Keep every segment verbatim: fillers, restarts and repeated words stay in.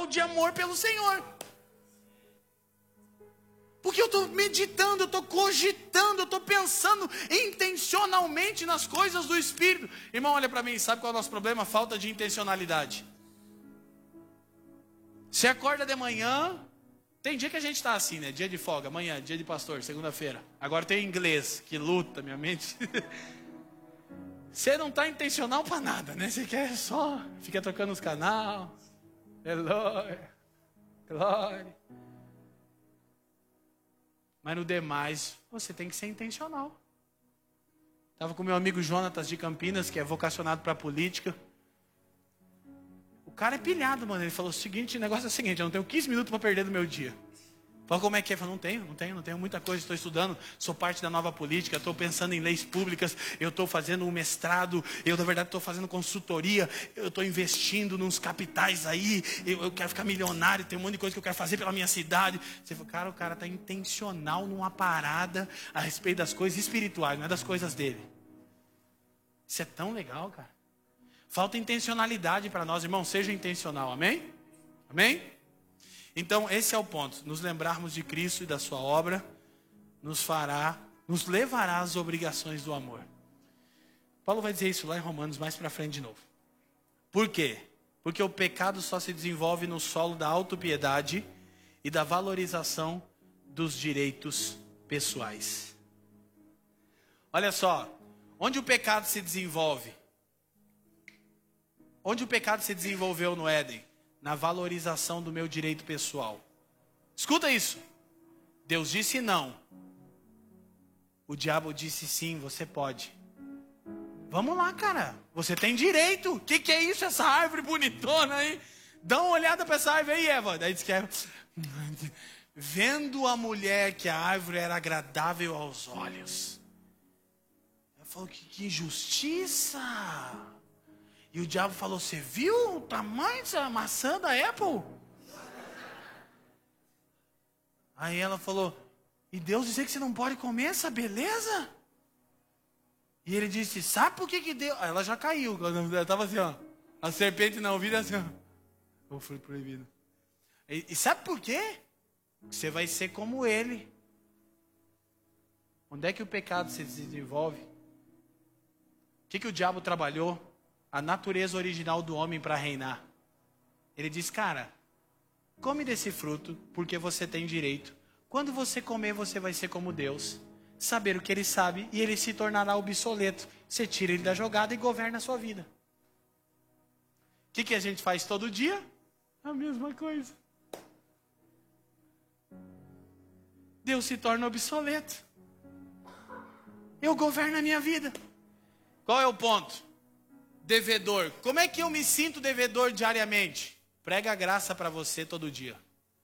de amor pelo Senhor. Porque eu estou meditando, eu estou cogitando, eu estou pensando intencionalmente nas coisas do Espírito. Irmão, olha para mim, sabe qual é o nosso problema? Falta de intencionalidade. Você acorda de manhã, tem dia que a gente está assim, né? Dia de folga, amanhã, dia de pastor, segunda-feira. Agora tem inglês, que luta minha mente. Você não está intencional para nada, né? Você quer só, fica trocando os canais. Glória, glória. Mas no demais, você tem que ser intencional. Estava com meu amigo Jonatas de Campinas, que é vocacionado para política. O cara é pilhado, mano. Ele falou o seguinte, o negócio é o seguinte, eu não tenho quinze minutos para perder do meu dia. Falou, como é que é? Eu falei, não tenho, não tenho, não tenho muita coisa, estou estudando, sou parte da nova política, estou pensando em leis públicas, eu estou fazendo um mestrado, eu na verdade estou fazendo consultoria, eu estou investindo nos capitais aí, eu, eu quero ficar milionário, tem um monte de coisa que eu quero fazer pela minha cidade. Você falou, cara, o cara está intencional numa parada a respeito das coisas espirituais, não é das coisas dele. Isso é tão legal, cara. Falta intencionalidade para nós, irmão, seja intencional, amém? Amém? Então, esse é o ponto. Nos lembrarmos de Cristo e da sua obra nos fará, nos levará às obrigações do amor. Paulo vai dizer isso lá em Romanos, mais para frente de novo. Por quê? Porque o pecado só se desenvolve no solo da autopiedade e da valorização dos direitos pessoais. Olha só, onde o pecado se desenvolve? Onde o pecado se desenvolveu no Éden? Na valorização do meu direito pessoal. Escuta isso. Deus disse não. O diabo disse sim, você pode. Vamos lá, cara. Você tem direito. O que, que é isso, essa árvore bonitona aí? Dá uma olhada para essa árvore aí, Eva. Daí diz que é... Vendo a mulher que a árvore era agradável aos olhos. Ela falou, que, que injustiça. E o diabo falou, você viu o tamanho dessa maçã da Apple? Aí ela falou, e Deus disse que você não pode comer essa beleza? E ele disse, sabe por que que Deus... Aí ela já caiu, ela estava assim, ó. A serpente na ouvida assim, ó. O fruto proibido. E, e sabe por quê? Você vai ser como ele. Onde é que o pecado se desenvolve? O que que o diabo trabalhou? A natureza original do homem para reinar. Ele diz, cara, come desse fruto, porque você tem direito. Quando você comer, você vai ser como Deus. Saber o que ele sabe, e ele se tornará obsoleto. Você tira ele da jogada e governa a sua vida. O que, que a gente faz todo dia? A mesma coisa. Deus se torna obsoleto. Eu governo a minha vida. Qual é o ponto? Devedor. Como é que eu me sinto devedor diariamente? Prega a graça para você todo dia.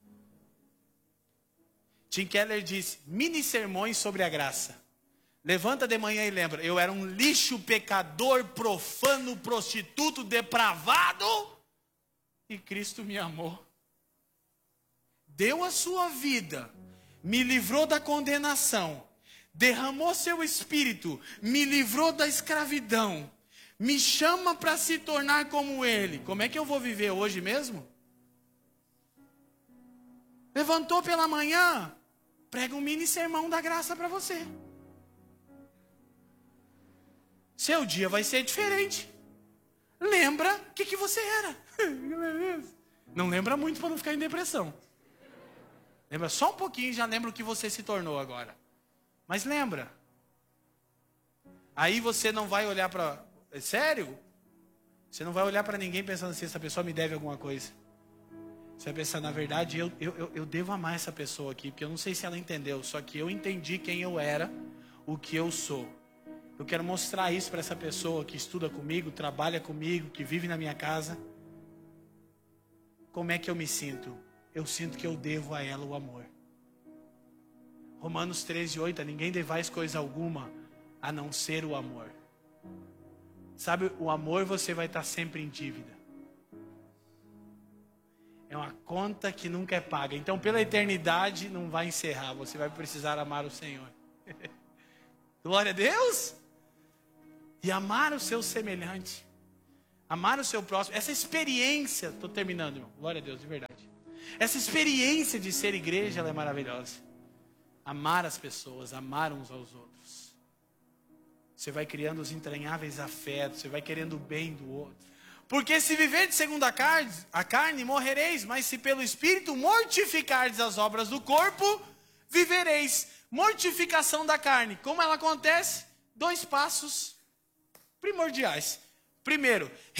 Tim Keller diz, mini sermões sobre a graça. Levanta de manhã e lembra, eu era um lixo, pecador, profano, prostituto, depravado, e Cristo me amou. Deu a sua vida, me livrou da condenação, derramou seu espírito, me livrou da escravidão, me chama para se tornar como ele. Como é que eu vou viver hoje mesmo? Levantou pela manhã, prega um mini sermão da graça para você. Seu dia vai ser diferente. Lembra o que, que você era. Não lembra muito para não ficar em depressão. Lembra só um pouquinho e já lembra o que você se tornou agora. Mas lembra. Aí você não vai olhar para... É sério? Você não vai olhar para ninguém pensando assim, essa pessoa me deve alguma coisa. Você vai pensar, na verdade, eu, eu, eu devo amar essa pessoa aqui, porque eu não sei se ela entendeu, só que eu entendi quem eu era, o que eu sou. Eu quero mostrar isso para essa pessoa que estuda comigo, trabalha comigo, que vive na minha casa. Como é que eu me sinto? Eu sinto que eu devo a ela o amor. Romanos treze, oito, ninguém devais coisa alguma, a não ser o amor. Sabe, o amor você vai estar sempre em dívida. É uma conta que nunca é paga. Então, pela eternidade, não vai encerrar. Você vai precisar amar o Senhor. Glória a Deus! E amar o seu semelhante. Amar o seu próximo. Essa experiência... Estou terminando, irmão. Glória a Deus, de verdade. Essa experiência de ser igreja, ela é maravilhosa. Amar as pessoas, amar uns aos outros. Você vai criando os entranháveis afetos, você vai querendo o bem do outro. Porque se viver de segundo a carne, a carne, morrereis, mas se pelo Espírito mortificardes as obras do corpo, vivereis. Mortificação da carne. Como ela acontece? Dois passos primordiais. Primeiro,